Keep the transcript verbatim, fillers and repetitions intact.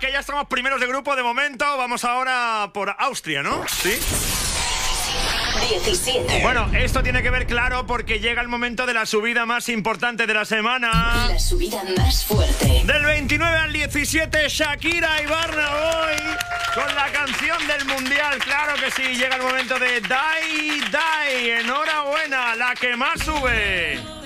que ya estamos primeros de grupo de momento. Vamos ahora por Austria, ¿no? Sí. diecisiete. Bueno, esto tiene que ver, claro, porque llega el momento de la subida más importante de la semana. La subida más fuerte. Del veintinueve al diecisiete, Shakira y Burna Boy con la canción del Mundial. Claro que sí, llega el momento de Die, Die. Enhorabuena, la que más sube.